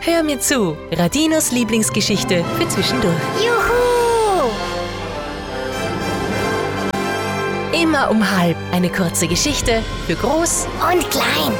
Hör mir zu, Radinos Lieblingsgeschichte für zwischendurch. Juhu! Immer um 12:30 eine kurze Geschichte für groß Und klein.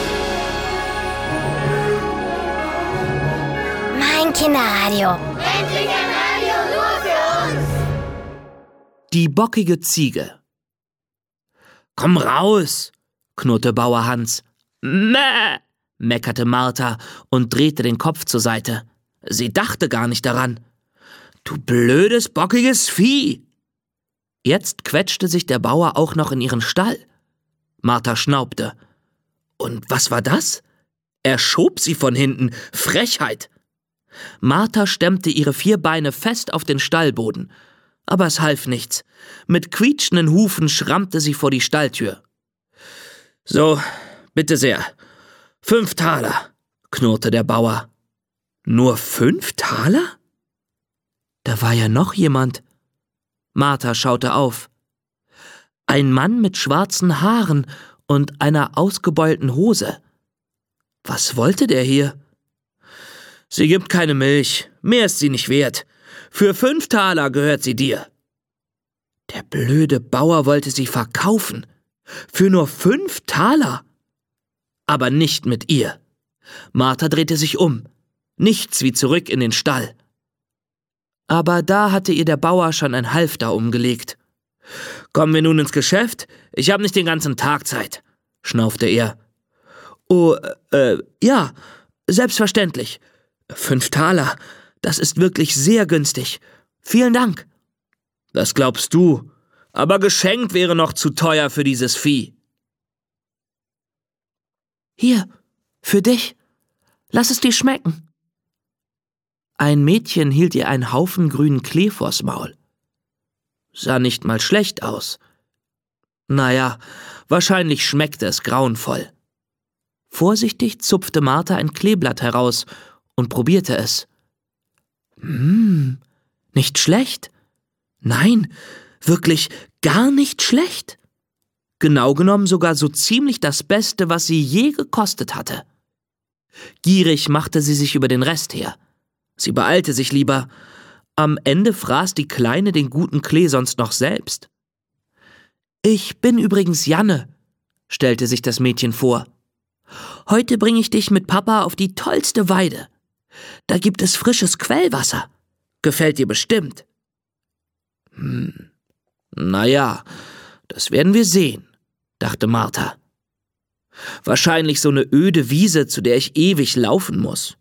Mein Kinderradio. Endlich ein Radio nur für uns. Die bockige Ziege. »Komm raus«, knurrte Bauer Hans. »Mäh«, meckerte Martha und drehte den Kopf zur Seite. Sie dachte gar nicht daran. »Du blödes, bockiges Vieh!« Jetzt quetschte sich der Bauer auch noch in ihren Stall. Martha schnaubte. Und was war das? Er schob sie von hinten. Frechheit! Martha stemmte ihre 4 Beine fest auf den Stallboden. Aber es half nichts. Mit quietschenden Hufen schrammte sie vor die Stalltür. »So, bitte sehr. 5 Taler«, knurrte der Bauer. »Nur 5 Taler?« Da war ja noch jemand. Martha schaute auf. Ein Mann mit schwarzen Haaren und einer ausgebeulten Hose. Was wollte der hier? »Sie gibt keine Milch. Mehr ist sie nicht wert. Für 5 Taler gehört sie dir.« Der blöde Bauer wollte sie verkaufen. Für nur 5 Taler? Aber nicht mit ihr. Martha drehte sich um. Nichts wie zurück in den Stall. Aber da hatte ihr der Bauer schon ein Halfter umgelegt. »Kommen wir nun ins Geschäft? Ich habe nicht den ganzen Tag Zeit«, schnaufte er. »Oh, ja, selbstverständlich. 5 Taler, das ist wirklich sehr günstig. Vielen Dank.« »Das glaubst du, aber geschenkt wäre noch zu teuer für dieses Vieh.« »Hier, für dich. Lass es dir schmecken.« Ein Mädchen hielt ihr einen Haufen grünen Klee vors Maul. Sah nicht mal schlecht aus. Naja, wahrscheinlich schmeckte es grauenvoll. Vorsichtig zupfte Martha ein Kleeblatt heraus und probierte es. Nicht schlecht. Nein, wirklich gar nicht schlecht. Genau genommen sogar so ziemlich das Beste, was sie je gekostet hatte. Gierig machte sie sich über den Rest her. Sie beeilte sich lieber. Am Ende fraß die Kleine den guten Klee sonst noch selbst. »Ich bin übrigens Janne«, stellte sich das Mädchen vor. »Heute bringe ich dich mit Papa auf die tollste Weide. Da gibt es frisches Quellwasser. Gefällt dir bestimmt.« »Naja, das werden wir sehen«, dachte Martha. »Wahrscheinlich so eine öde Wiese, zu der ich ewig laufen muss.«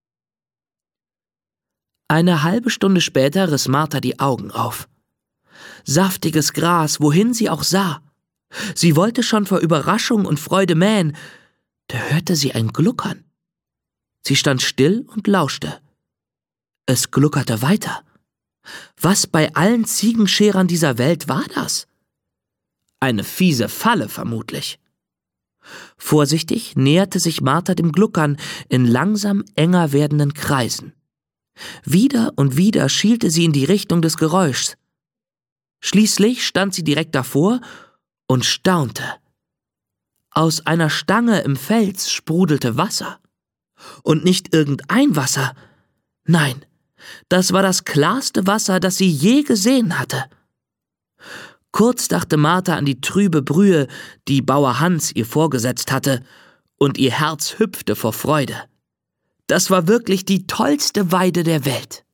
Eine halbe Stunde später riss Martha die Augen auf. Saftiges Gras, wohin sie auch sah. Sie wollte schon vor Überraschung und Freude mähen, da hörte sie ein Gluckern. Sie stand still und lauschte. Es gluckerte weiter. Was bei allen Ziegenscherern dieser Welt war das? Eine fiese Falle vermutlich. Vorsichtig näherte sich Martha dem Gluckern in langsam enger werdenden Kreisen. Wieder und wieder schielte sie in die Richtung des Geräuschs. Schließlich stand sie direkt davor und staunte. Aus einer Stange im Fels sprudelte Wasser. Und nicht irgendein Wasser. Nein, das war das klarste Wasser, das sie je gesehen hatte. Kurz dachte Martha an die trübe Brühe, die Bauer Hans ihr vorgesetzt hatte, und ihr Herz hüpfte vor Freude. Das war wirklich die tollste Weide der Welt.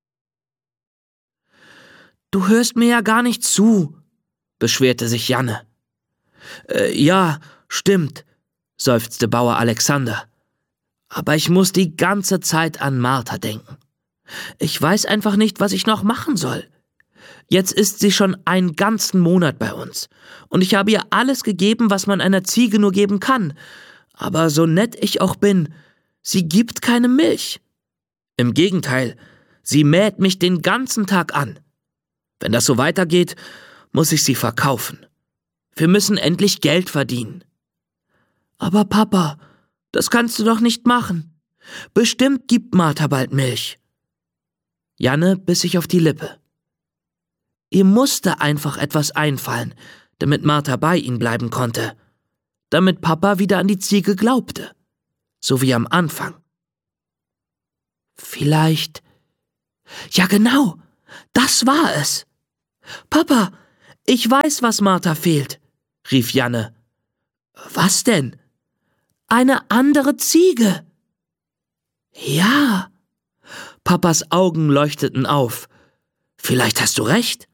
»Du hörst mir ja gar nicht zu«, beschwerte sich Janne. »Ja, stimmt«, seufzte Bauer Alexander. »Aber ich muss die ganze Zeit an Martha denken. Ich weiß einfach nicht, was ich noch machen soll. Jetzt ist sie schon einen ganzen Monat bei uns, und ich habe ihr alles gegeben, was man einer Ziege nur geben kann. Aber so nett ich auch bin, sie gibt keine Milch. Im Gegenteil, sie mäht mich den ganzen Tag an. Wenn das so weitergeht, muss ich sie verkaufen. Wir müssen endlich Geld verdienen.« »Aber Papa, das kannst du doch nicht machen. Bestimmt gibt Martha bald Milch.« Janne biss sich auf die Lippe. Ihr musste einfach etwas einfallen, damit Martha bei ihnen bleiben konnte. Damit Papa wieder an die Ziege glaubte. So wie am Anfang. Vielleicht... Ja, genau, das war es. »Papa, ich weiß, was Martha fehlt«, rief Janne. »Was denn?« »Eine andere Ziege.« »Ja.« Papas Augen leuchteten auf. »Vielleicht hast du recht.«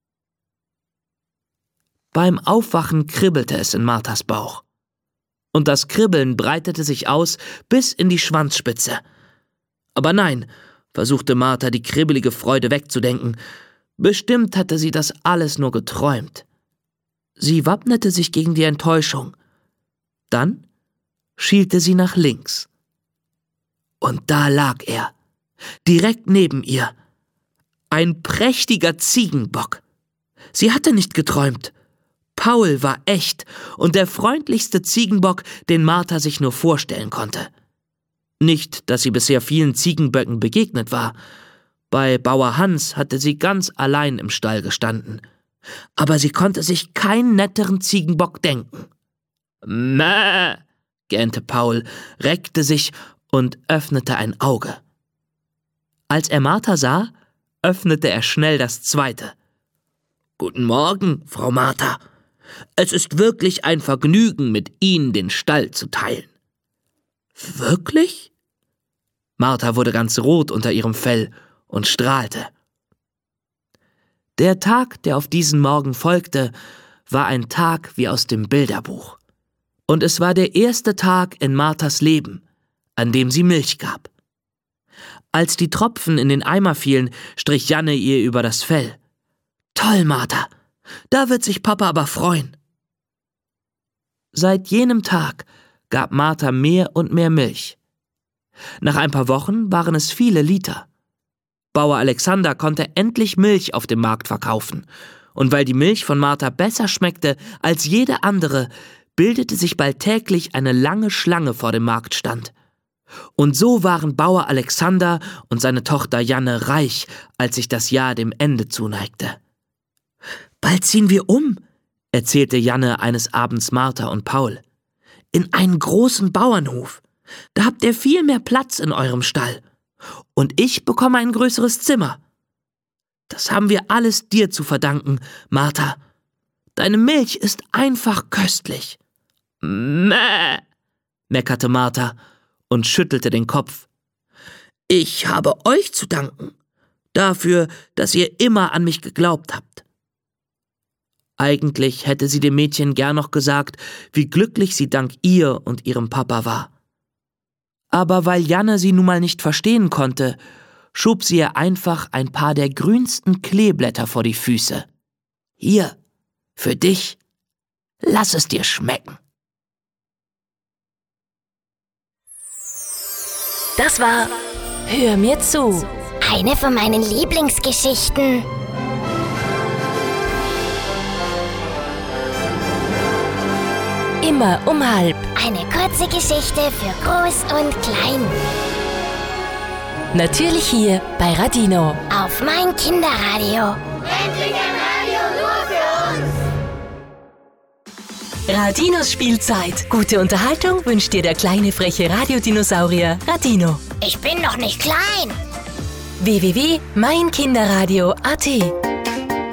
Beim Aufwachen kribbelte es in Marthas Bauch. Und das Kribbeln breitete sich aus bis in die Schwanzspitze. Aber nein, versuchte Martha, die kribbelige Freude wegzudenken. Bestimmt hatte sie das alles nur geträumt. Sie wappnete sich gegen die Enttäuschung. Dann schielte sie nach links. Und da lag er, direkt neben ihr. Ein prächtiger Ziegenbock. Sie hatte nicht geträumt. Paul war echt und der freundlichste Ziegenbock, den Martha sich nur vorstellen konnte. Nicht, dass sie bisher vielen Ziegenböcken begegnet war. Bei Bauer Hans hatte sie ganz allein im Stall gestanden. Aber sie konnte sich keinen netteren Ziegenbock denken. »Mäh«, gähnte Paul, reckte sich und öffnete ein Auge. Als er Martha sah, öffnete er schnell das zweite. »Guten Morgen, Frau Martha. Es ist wirklich ein Vergnügen, mit Ihnen den Stall zu teilen.« »Wirklich?« Martha wurde ganz rot unter ihrem Fell und strahlte. Der Tag, der auf diesen Morgen folgte, war ein Tag wie aus dem Bilderbuch. Und es war der erste Tag in Marthas Leben, an dem sie Milch gab. Als die Tropfen in den Eimer fielen, strich Janne ihr über das Fell. »Toll, Martha, da wird sich Papa aber freuen.« Seit jenem Tag gab Martha mehr und mehr Milch. Nach ein paar Wochen waren es viele Liter. Bauer Alexander konnte endlich Milch auf dem Markt verkaufen. Und weil die Milch von Martha besser schmeckte als jede andere, bildete sich bald täglich eine lange Schlange vor dem Marktstand. Und so waren Bauer Alexander und seine Tochter Janne reich, als sich das Jahr dem Ende zuneigte. »Bald ziehen wir um«, erzählte Janne eines Abends Martha und Paul. »In einen großen Bauernhof. Da habt ihr viel mehr Platz in eurem Stall. Und ich bekomme ein größeres Zimmer. Das haben wir alles dir zu verdanken, Martha. Deine Milch ist einfach köstlich.« »Mäh«, meckerte Martha und schüttelte den Kopf. »Ich habe euch zu danken, dafür, dass ihr immer an mich geglaubt habt.« Eigentlich hätte sie dem Mädchen gern noch gesagt, wie glücklich sie dank ihr und ihrem Papa war. Aber weil Janne sie nun mal nicht verstehen konnte, schob sie ihr einfach ein paar der grünsten Kleeblätter vor die Füße. »Hier, für dich. Lass es dir schmecken.« Das war Hör mir zu. Eine von meinen Lieblingsgeschichten. Immer um halb. Eine kurze Geschichte für Groß und Klein. Natürlich hier bei Radino. Auf mein Kinderradio. Endlich ein Radio nur für uns. Radinos Spielzeit. Gute Unterhaltung wünscht dir der kleine freche Radiodinosaurier Radino. Ich bin noch nicht klein. www.meinkinderradio.at